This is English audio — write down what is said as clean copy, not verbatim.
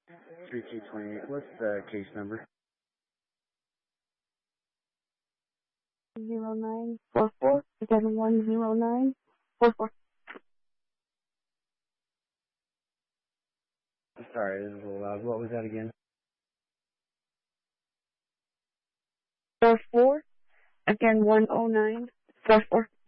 3228. What's the case number? 0944, again 10944. Sorry, this is a little loud. What was that again? 44, again 10944.